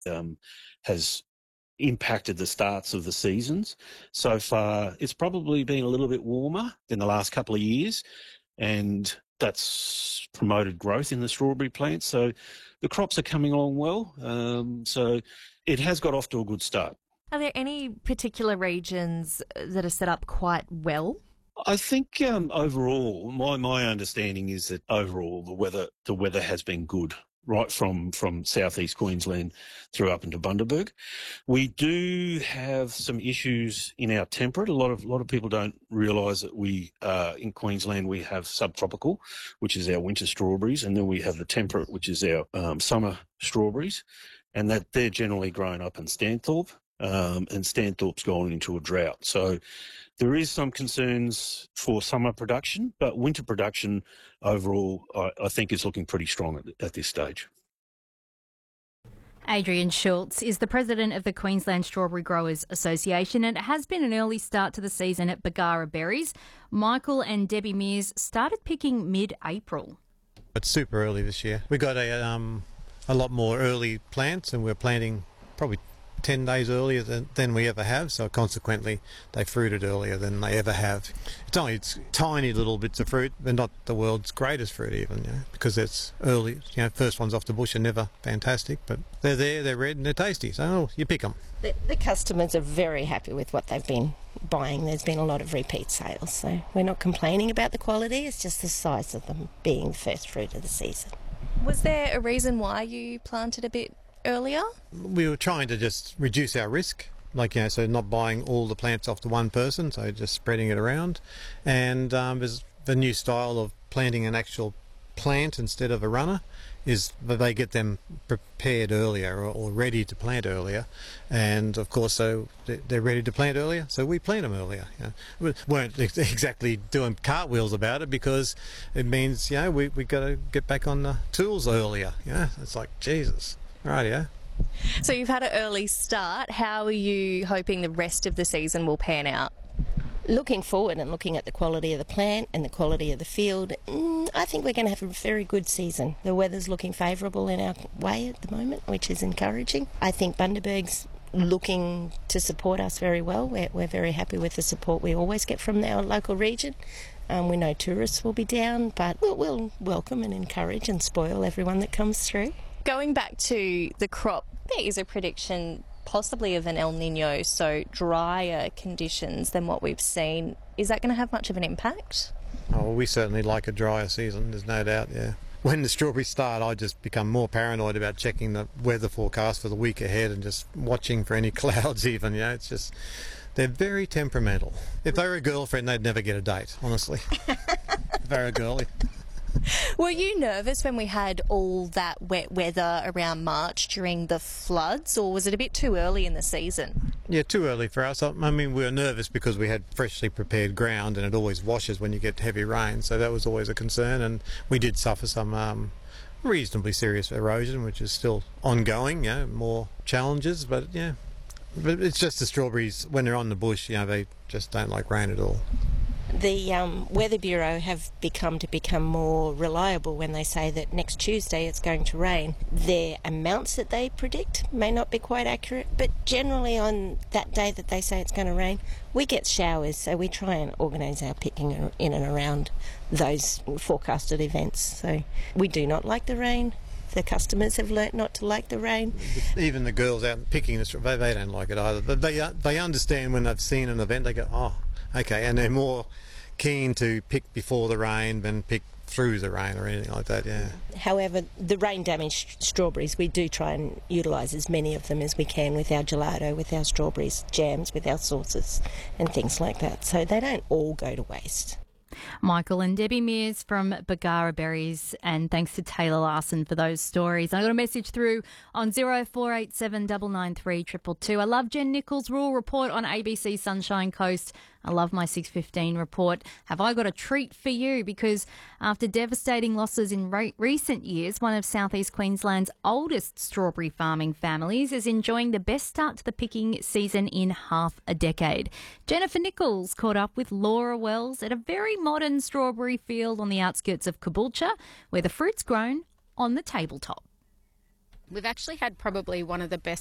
has impacted the starts of the seasons. So far, it's probably been a little bit warmer in the last couple of years, and that's promoted growth in the strawberry plants. So the crops are coming along well. So it has got off to a good start. Are there any particular regions that are set up quite well? I think overall, my understanding is that overall the weather has been good, right from southeast Queensland through up into Bundaberg. We do have some issues in our temperate. A lot of people don't realise that we in Queensland we have subtropical, which is our winter strawberries, and then we have the temperate, which is our summer strawberries, and that they're generally grown up in Stanthorpe, and Stanthorpe's gone into a drought. So there is some concerns for summer production, but winter production overall, I think, is looking pretty strong at this stage. Adrian Schultz is the president of the Queensland Strawberry Growers Association, and it has been an early start to the season at Bargara Berries. Michael and Debbie Mears started picking mid-April. It's super early this year. We got a lot more early plants, and we're planting probably 10 days earlier than we ever have, so consequently they fruited earlier than they ever have. It's tiny little bits of fruit, but not the world's greatest fruit even, because it's early. First ones off the bush are never fantastic, but they're there, they're red and they're tasty, so you pick them. The customers are very happy with what they've been buying. There's been a lot of repeat sales, so we're not complaining about the quality, it's just the size of them being the first fruit of the season. Was there a reason why you planted a bit earlier? We were trying to just reduce our risk, so not buying all the plants off to one person, so just spreading it around. And there's the new style of planting an actual plant instead of a runner is that they get them prepared earlier or ready to plant earlier, and of course so they're ready to plant earlier, so we plant them earlier. We weren't exactly doing cartwheels about it because it means we got to get back on the tools earlier. It's like Jesus. Right, yeah. So you've had an early start. How are you hoping the rest of the season will pan out? Looking forward and looking at the quality of the plant and the quality of the field, I think we're going to have a very good season. The weather's looking favourable in our way at the moment, which is encouraging. I think Bundaberg's looking to support us very well. We're very happy with the support we always get from our local region. We know tourists will be down, but we'll welcome and encourage and spoil everyone that comes through. Going back to the crop, there is a prediction possibly of an El Nino, so drier conditions than what we've seen. Is that going to have much of an impact? Oh, we certainly like a drier season, there's no doubt, yeah. When the strawberries start, I just become more paranoid about checking the weather forecast for the week ahead and just watching for any clouds even, it's just... They're very temperamental. If they were a girlfriend, they'd never get a date, honestly. If they were a girlie. Were you nervous when we had all that wet weather around March during the floods, or was it a bit too early in the season? Yeah, too early for us. I mean, we were nervous because we had freshly prepared ground and it always washes when you get heavy rain, so that was always a concern, and we did suffer some reasonably serious erosion, which is still ongoing, more challenges, but But it's just the strawberries, when they're on the bush, they just don't like rain at all. The Weather Bureau have become more reliable when they say that next Tuesday it's going to rain. Their amounts that they predict may not be quite accurate, but generally on that day that they say it's going to rain, we get showers, so we try and organise our picking in and around those forecasted events. So we do not like the rain. The customers have learnt not to like the rain. Even the girls out picking the strawberries, they don't like it either. But they understand when they've seen an event, they go, oh, okay, and they're more keen to pick before the rain than pick through the rain or anything like that, However, the rain-damaged strawberries, we do try and utilise as many of them as we can with our gelato, with our strawberries, jams, with our sauces and things like that. So they don't all go to waste. Michael and Debbie Mears from Bargara Berries, and thanks to Taylor Larson for those stories. I got a message through on 0487 993 222. I love Jen Nichols' rural report on ABC Sunshine Coast. I love my 6:15 report. Have I got a treat for you? Because after devastating losses in recent years, one of southeast Queensland's oldest strawberry farming families is enjoying the best start to the picking season in half a decade. Jennifer Nichols caught up with Laura Wells at a very modern strawberry field on the outskirts of Caboolture, where the fruit's grown on the tabletop. We've actually had probably one of the best